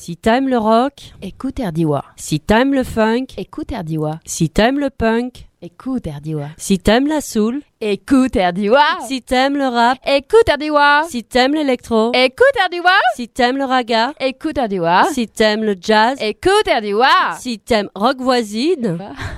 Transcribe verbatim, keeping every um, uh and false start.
Si t'aimes le rock, écoute Erdiwa. si t'aimes le funk, Écoute Erdiwa. si t'aimes le punk, Écoute Erdiwa. si t'aimes la soul, Écoute Erdiwa. si t'aimes le rap, Écoute Erdiwa. si t'aimes l'électro, Écoute Erdiwa. si t'aimes le raga, Écoute Erdiwa. si t'aimes le jazz, Écoute Erdiwa. si t'aimes rock voisine,